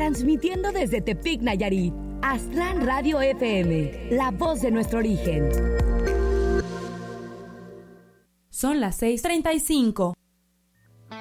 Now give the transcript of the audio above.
transmitiendo desde Tepic, Nayarit. Aztlán Radio FM, la voz de nuestro origen. Son las 6:35.